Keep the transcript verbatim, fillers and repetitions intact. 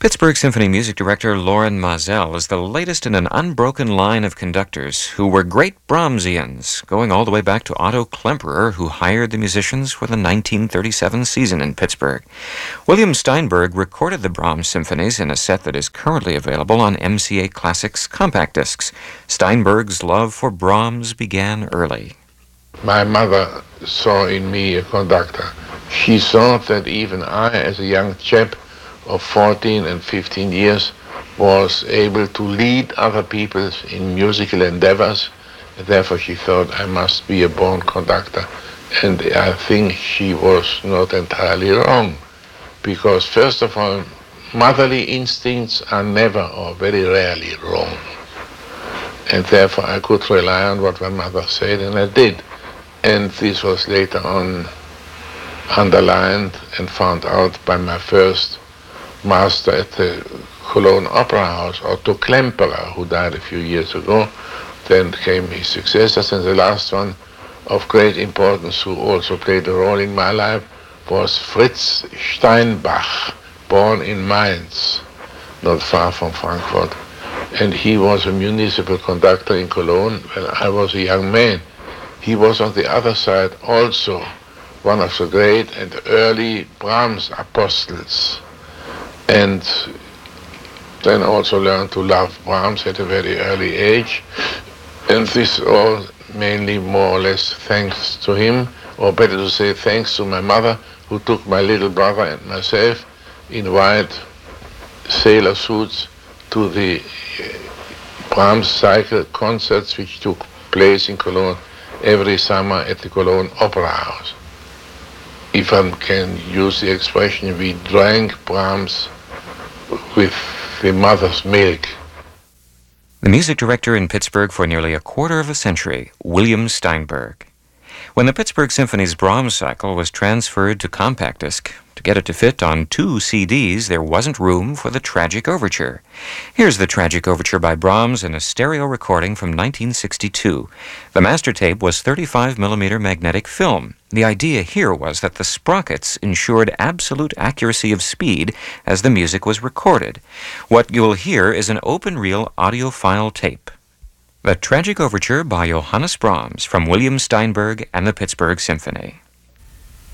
Pittsburgh Symphony music director Loren Mazel is the latest in an unbroken line of conductors who were great Brahmsians, going all the way back to Otto Klemperer, who hired the musicians for the nineteen thirty-seven season in Pittsburgh. William Steinberg recorded the Brahms symphonies in a set that is currently available on M C A Classics compact discs. Steinberg's love for Brahms began early. My mother saw in me a conductor. She thought that even I, as a young chap of fourteen and fifteen years, was able to lead other people in musical endeavors. And therefore she thought I must be a born conductor. And I think she was not entirely wrong, because first of all, motherly instincts are never or very rarely wrong. And therefore I could rely on what my mother said, and I did. And this was later on underlined and found out by my first master at the Cologne Opera House, Otto Klemperer, who died a few years ago. Then came his successors, and the last one of great importance, who also played a role in my life, was Fritz Steinbach, born in Mainz, not far from Frankfurt. And he was a municipal conductor in Cologne when I was a young man. He was on the other side also one of the great and early Brahms apostles, and then also learned to love Brahms at a very early age. And this all mainly more or less thanks to him, or better to say thanks to my mother, who took my little brother and myself in white sailor suits to the Brahms cycle concerts which took place in Cologne every summer at the Cologne Opera House. If I can use the expression, we drank Brahms with the mother's milk. The music director in Pittsburgh for nearly a quarter of a century, William Steinberg. When the Pittsburgh Symphony's Brahms cycle was transferred to compact disc, to get it to fit on two C Ds, there wasn't room for the Tragic Overture. Here's the Tragic Overture by Brahms in a stereo recording from nineteen sixty-two. The master tape was thirty-five millimeter magnetic film. The idea here was that the sprockets ensured absolute accuracy of speed as the music was recorded. What you'll hear is an open-reel audiophile tape. The Tragic Overture by Johannes Brahms from William Steinberg and the Pittsburgh Symphony.